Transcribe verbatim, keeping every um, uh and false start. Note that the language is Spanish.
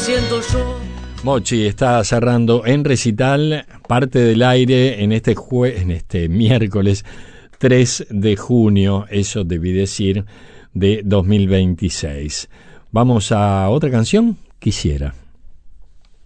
siento yo. Mochi está cerrando en recital parte del aire en este jue- en este miércoles tres de junio, eso debí decir, de dos mil veintiséis. Vamos a otra canción, Quisiera.